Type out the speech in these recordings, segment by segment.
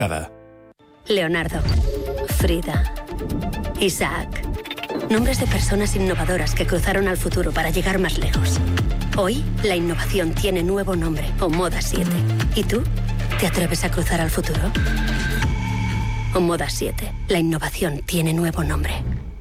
Leonardo, Frida, Isaac. Nombres de personas innovadoras que cruzaron al futuro para llegar más lejos. Hoy, la innovación tiene nuevo nombre, Omoda 7. ¿Y tú? ¿Te atreves a cruzar al futuro? Omoda 7. La innovación tiene nuevo nombre.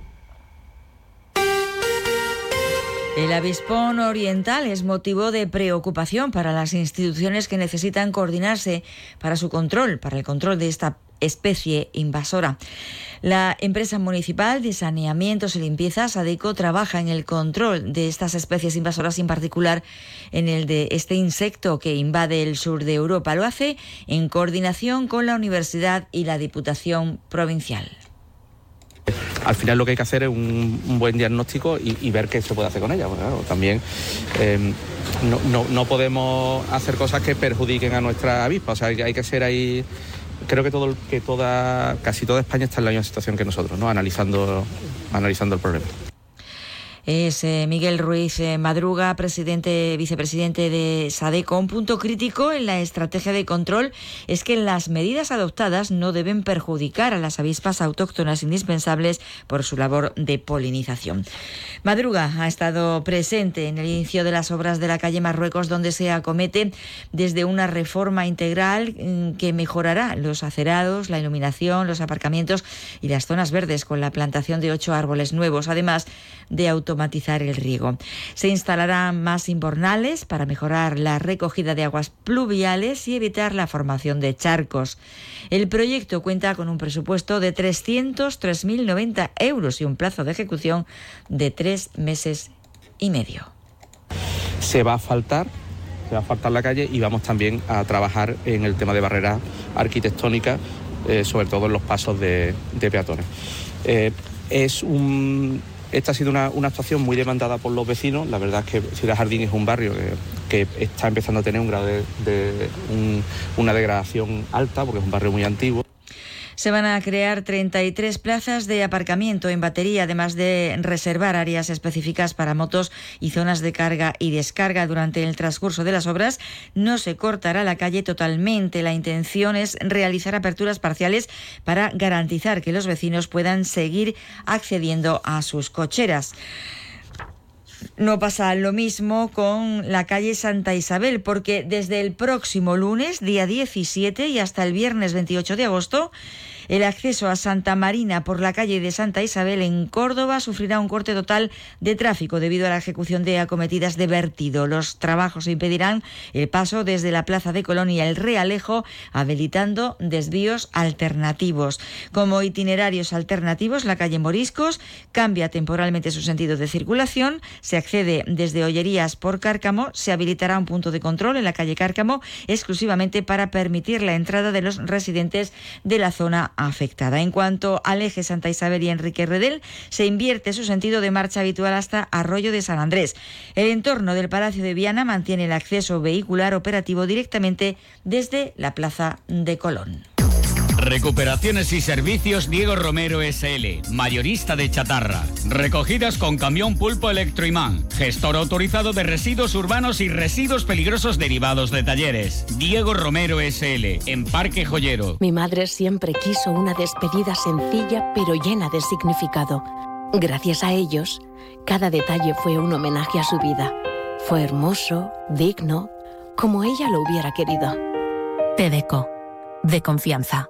El avispón oriental es motivo de preocupación para las instituciones que necesitan coordinarse para el control de esta especie invasora. La empresa municipal de saneamientos y limpieza, Sadeco, trabaja en el control de estas especies invasoras, en particular en el de este insecto que invade el sur de Europa. Lo hace en coordinación con la universidad y la Diputación Provincial. Al final lo que hay que hacer es un buen diagnóstico y ver qué se puede hacer con ella. Bueno, claro, también no podemos hacer cosas que perjudiquen a nuestra avispa. O sea, hay que ser ahí. Creo que casi toda España está en la misma situación que nosotros, ¿no? Analizando el problema. Es Miguel Ruiz Madruga, vicepresidente de Sadeco. Un punto crítico en la estrategia de control es que las medidas adoptadas no deben perjudicar a las avispas autóctonas indispensables por su labor de polinización. Madruga ha estado presente en el inicio de las obras de la calle Marruecos, donde se acomete desde una reforma integral que mejorará los acerados, la iluminación, los aparcamientos y las zonas verdes, con la plantación de 8 árboles nuevos, además de automatizar el riego. Se instalarán más invernales para mejorar la recogida de aguas pluviales y evitar la formación de charcos. El proyecto cuenta con un presupuesto de 303.090 euros y un plazo de ejecución de 3 meses y medio. Se va a asfaltar la calle y vamos también a trabajar en el tema de barreras arquitectónicas, sobre todo en los pasos de peatones. Esta ha sido una actuación muy demandada por los vecinos. La verdad es que Ciudad Jardín es un barrio que está empezando a tener un grado una degradación alta, porque es un barrio muy antiguo. Se van a crear 33 plazas de aparcamiento en batería, además de reservar áreas específicas para motos y zonas de carga y descarga. Durante el transcurso de las obras no se cortará la calle totalmente. La intención es realizar aperturas parciales para garantizar que los vecinos puedan seguir accediendo a sus cocheras. No pasa lo mismo con la calle Santa Isabel, porque desde el próximo lunes, día 17, y hasta el viernes 28 de agosto, el acceso a Santa Marina por la calle de Santa Isabel en Córdoba sufrirá un corte total de tráfico debido a la ejecución de acometidas de vertido. Los trabajos impedirán el paso desde la Plaza de Colón y el Realejo, habilitando desvíos alternativos. Como itinerarios alternativos, la calle Moriscos cambia temporalmente su sentido de circulación. Se accede desde Ollerías por Cárcamo. Se habilitará un punto de control en la calle Cárcamo exclusivamente para permitir la entrada de los residentes de la zona afectada. En cuanto al eje Santa Isabel y Enrique Redel, se invierte su sentido de marcha habitual hasta Arroyo de San Andrés. El entorno del Palacio de Viana mantiene el acceso vehicular operativo directamente desde la Plaza de Colón. Recuperaciones y servicios Diego Romero S.L., mayorista de chatarra. Recogidas con camión Pulpo Electroimán. Gestor autorizado de residuos urbanos y residuos peligrosos derivados de talleres. Diego Romero S.L., en Parque Joyero. Mi madre siempre quiso una despedida sencilla pero llena de significado. Gracias a ellos, cada detalle fue un homenaje a su vida. Fue hermoso, digno, como ella lo hubiera querido. Tedeco, de confianza.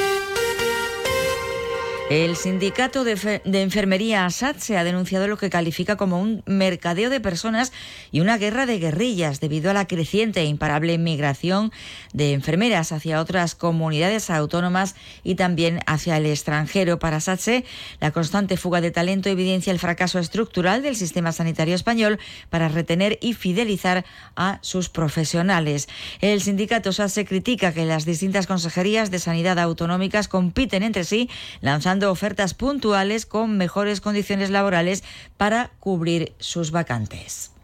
El sindicato de enfermería SATSE ha denunciado lo que califica como un mercadeo de personas y una guerra de guerrillas debido a la creciente e imparable migración de enfermeras hacia otras comunidades autónomas y también hacia el extranjero. Para SATSE, la constante fuga de talento evidencia el fracaso estructural del sistema sanitario español para retener y fidelizar a sus profesionales. El sindicato SATSE critica que las distintas consejerías de sanidad autonómicas compiten entre sí, lanzando ofertas puntuales con mejores condiciones laborales para cubrir sus vacantes.